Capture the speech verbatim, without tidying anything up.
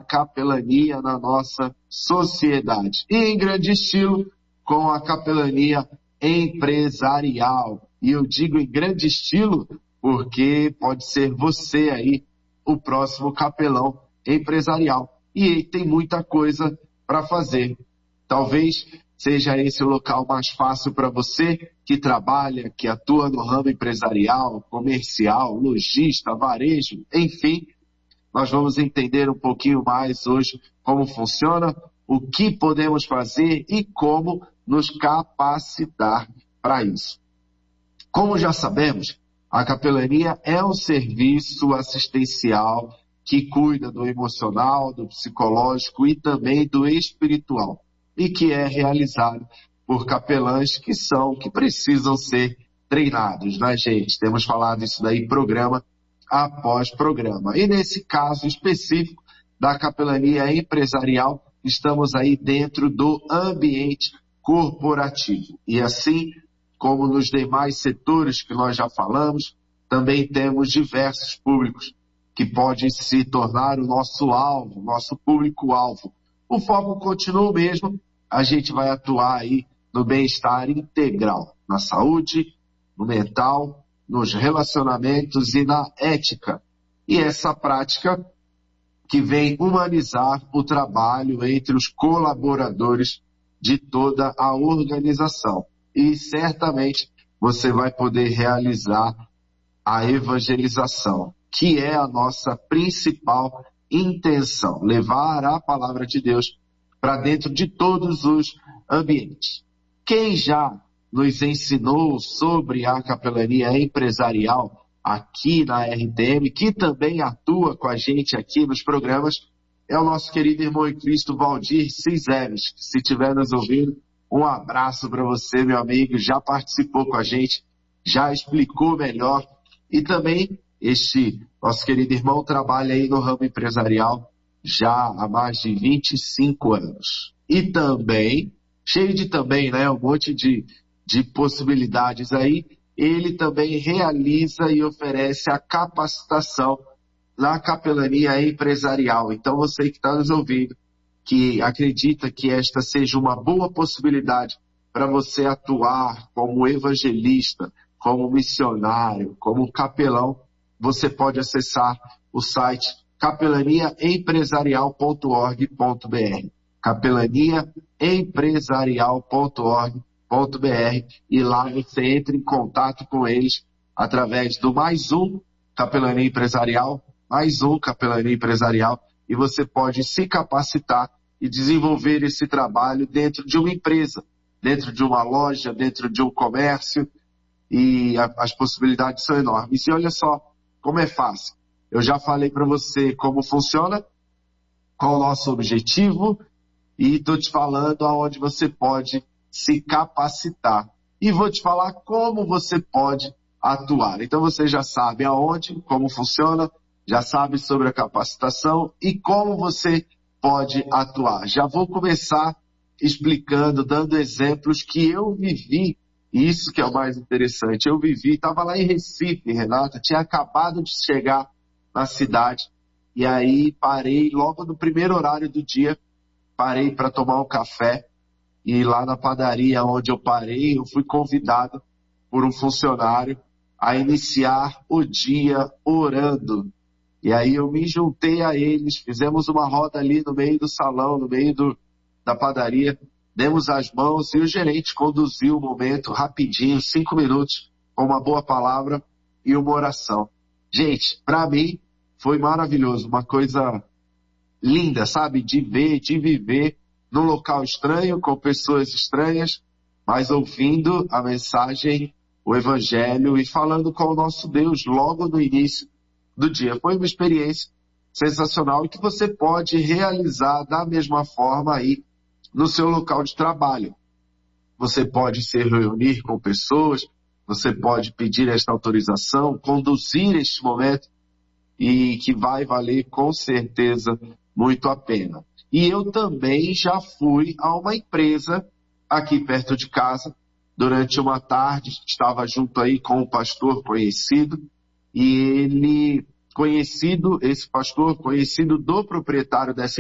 capelania na nossa sociedade. E em grande estilo, com a capelania empresarial. E eu digo em grande estilo porque pode ser você aí o próximo capelão empresarial. E aí tem muita coisa para fazer. Talvez seja esse o local mais fácil para você que trabalha, que atua no ramo empresarial, comercial, lojista, varejo, enfim. Nós vamos entender um pouquinho mais hoje como funciona, o que podemos fazer e como nos capacitar para isso. Como já sabemos, a capelania é um serviço assistencial que cuida do emocional, do psicológico e também do espiritual, e que é realizado por capelães que são, que precisam ser treinados, né, gente? Temos falado isso daí programa após programa. E nesse caso específico da capelania empresarial, estamos aí dentro do ambiente corporativo. E assim como nos demais setores que nós já falamos, também temos diversos públicos que podem se tornar o nosso alvo, nosso público-alvo. O foco continua o mesmo, a gente vai atuar aí no bem-estar integral, na saúde, no mental, nos relacionamentos e na ética. E essa prática que vem humanizar o trabalho entre os colaboradores de toda a organização. E certamente você vai poder realizar a evangelização, que é a nossa principal intenção, levar a palavra de Deus para dentro de todos os ambientes. Quem já nos ensinou sobre a capelania empresarial aqui na R T M, que também atua com a gente aqui nos programas, é o nosso querido irmão em Cristo, Valdir Ciseres. Se estiver nos ouvindo, um abraço para você, meu amigo, já participou com a gente, já explicou melhor. E também este nosso querido irmão trabalha aí no ramo empresarial já há mais de vinte e cinco anos. E também, cheio de também, né, um monte de, de possibilidades aí, ele também realiza e oferece a capacitação na capelania empresarial. Então você que está nos ouvindo, que acredita que esta seja uma boa possibilidade para você atuar como evangelista, como missionário, como capelão, você pode acessar o site capelania empresarial ponto org ponto br, capelania empresarial ponto org ponto br, e lá você entra em contato com eles através do mais um Capelania Empresarial, mais um Capelania Empresarial, e você pode se capacitar e desenvolver esse trabalho dentro de uma empresa, dentro de uma loja, dentro de um comércio, e a, as possibilidades são enormes. E olha só como é fácil. Eu já falei para você como funciona, qual o nosso objetivo, e estou te falando aonde você pode se capacitar. E vou te falar como você pode atuar. Então você já sabe aonde, como funciona, já sabe sobre a capacitação e como você pode atuar. Já vou começar explicando, dando exemplos que eu vivi, isso que é o mais interessante. Eu vivi, estava lá em Recife, Renata, tinha acabado de chegar na cidade, e aí parei logo no primeiro horário do dia, parei para tomar um café, e lá na padaria onde eu parei, eu fui convidado por um funcionário a iniciar o dia orando. E aí eu me juntei a eles, fizemos uma roda ali no meio do salão, no meio do, da padaria, demos as mãos e o gerente conduziu o momento rapidinho, cinco minutos, com uma boa palavra e uma oração. Gente, para mim foi maravilhoso, uma coisa linda, sabe? De ver, de viver num local estranho, com pessoas estranhas, mas ouvindo a mensagem, o evangelho e falando com o nosso Deus logo no início do dia. Foi uma experiência sensacional e que você pode realizar da mesma forma aí no seu local de trabalho. Você pode se reunir com pessoas, você pode pedir esta autorização, conduzir este momento e que vai valer com certeza muito a pena. E eu também já fui a uma empresa aqui perto de casa, durante uma tarde, estava junto aí com um pastor conhecido, e ele, conhecido, esse pastor, conhecido do proprietário dessa